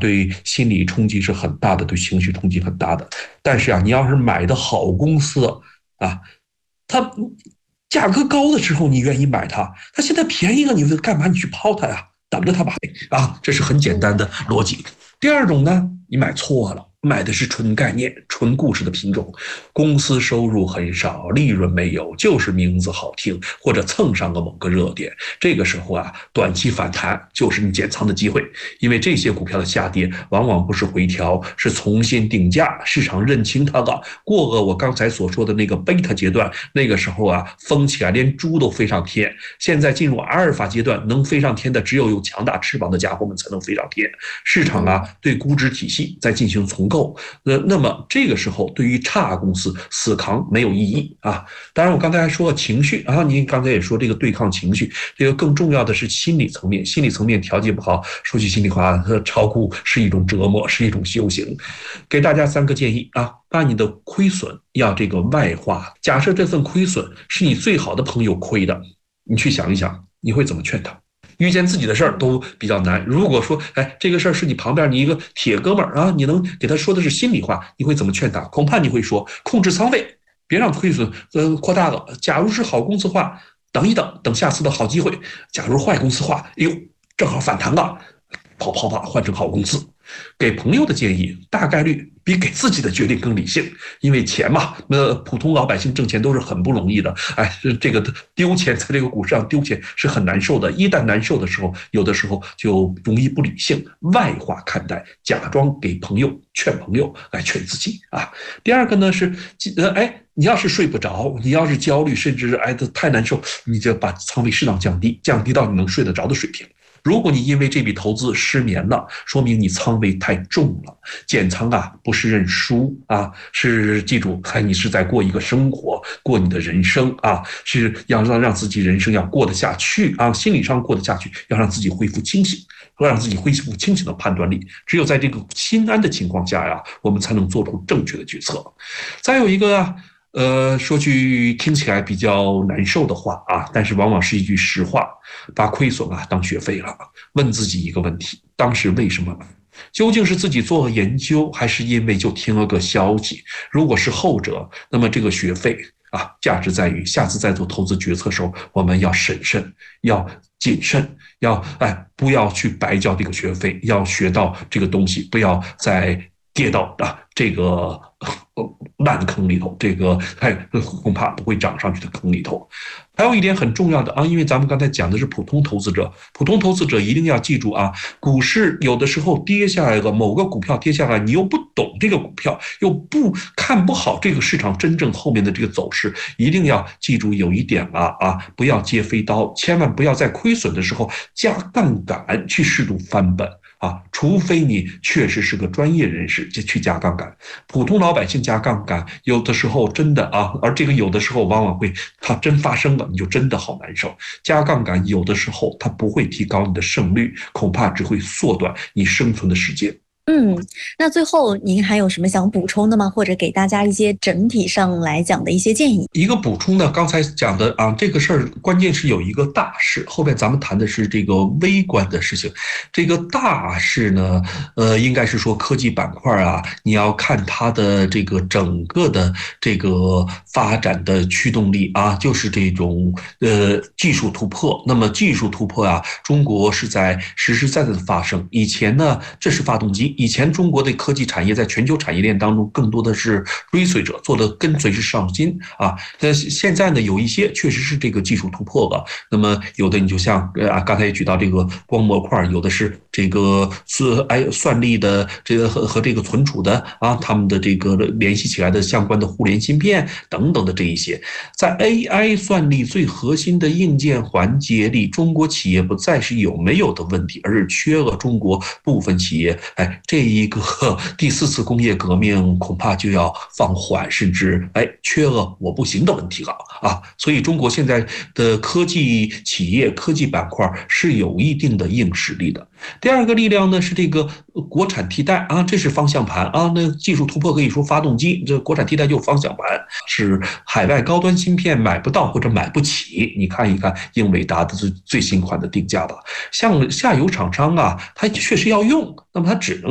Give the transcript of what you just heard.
对心理冲击是很大的，对情绪冲击很大的。但是啊，你要是买的好公司啊，它价格高的时候你愿意买它，它现在便宜了，你干嘛你去抛它呀？等着它吧，啊，这是很简单的逻辑。第二种呢，你买错了。买的是纯概念、纯故事的品种，公司收入很少，利润没有，就是名字好听或者蹭上个某个热点。这个时候啊，短期反弹就是你减仓的机会，因为这些股票的下跌往往不是回调，是重新定价，市场认清它了。过了我刚才所说的那个贝塔阶段，那个时候啊，疯起来连猪都飞上天。现在进入阿尔法阶段，能飞上天的只有强大翅膀的家伙们才能飞上天。市场啊，对估值体系在进行重构，那么这个时候对于差公司死扛没有意义啊。当然，我刚才还说了情绪啊，您刚才也说这个对抗情绪，这个更重要的是心理层面，心理层面调节不好，说句心里话，炒股是一种折磨，是一种修行。给大家3个建议啊，把你的亏损要这个外化。假设这份亏损是你最好的朋友亏的，你去想一想，你会怎么劝他？遇见自己的事儿都比较难。如果说，哎，这个事儿是你旁边你一个铁哥们儿啊，你能给他说的是心里话，你会怎么劝他？恐怕你会说，控制仓位，别让亏损扩大了。假如是好公司化，等一等，等下次的好机会。假如坏公司化，哎呦，正好反弹了，跑吧，换成好公司。给朋友的建议大概率比给自己的决定更理性，因为钱嘛，普通老百姓挣钱都是很不容易的。哎，这个丢钱在这个股市上丢钱是很难受的，一旦难受的时候，有的时候就容易不理性，外化看待，假装给朋友劝朋友来劝自己啊。第二个呢是，你要是睡不着，你要是焦虑，甚至太难受，你就把仓位适当降低，降低到你能睡得着的水平。如果你因为这笔投资失眠了，说明你仓位太重了。减仓啊，不是认输啊，是记住，你是在过一个生活，过你的人生啊，是要让自己人生要过得下去啊，心理上过得下去，要让自己恢复清醒，让自己恢复清醒的判断力。只有在这个心安的情况下呀，我们才能做出正确的决策。再有一个啊。说句听起来比较难受的话啊，但是往往是一句实话，把亏损啊当学费了。问自己一个问题：当时为什么买？究竟是自己做了研究，还是因为就听了个消息？如果是后者，那么这个学费啊，价值在于下次再做投资决策的时候，我们要审慎，要谨慎，不要去白交这个学费，要学到这个东西，不要再跌到这个烂坑里头，这个恐怕不会涨上去的坑里头。还有一点很重要的啊，因为咱们刚才讲的是普通投资者，普通投资者一定要记住啊，股市有的时候跌下来了，某个股票跌下来，你又不懂这个股票，又看不好这个市场真正后面的这个走势，一定要记住有一点了啊，不要接飞刀，千万不要在亏损的时候加杠杆去试图翻本。除非你确实是个专业人士，就去加杠杆。普通老百姓加杠杆，有的时候真的而这个有的时候往往会，它真发生了，你就真的好难受。加杠杆有的时候它不会提高你的胜率，恐怕只会缩短你生存的时间。 那最后您还有什么想补充的吗？或者给大家一些整体上来讲的一些建议？ 一个补充呢，刚才讲的这个事儿关键是有一个大事，后边咱们谈的是这个微观的事情。这个大事呢，应该是说科技板块啊，你要看它的这个整个的这个发展的驱动力啊，就是这种技术突破。那么技术突破啊，中国是在实实在在的发生。以前呢，这是发动机。以前中国的科技产业在全球产业链当中更多的是追随者，做的跟随是上新啊。现在呢，有一些确实是这个技术突破了。那么有的你就像刚才也举到这个光模块，有的是这个算力的这个和这个存储的啊，他们的这个联系起来的相关的互联芯片等等的这一些，在 AI 算力最核心的硬件环节里，中国企业不再是有没有的问题，而是缺了中国部分企业。这一个第4次工业革命恐怕就要放缓，甚至缺了我不行的问题了啊！所以中国现在的科技企业、科技板块是有一定的硬实力的。第二个力量呢是这个国产替代啊，这是方向盘啊。那技术突破可以说发动机，这国产替代就是方向盘，是海外高端芯片买不到或者买不起。你看一看英伟达的最新款的定价吧，像下游厂商啊，它确实要用，那么它只能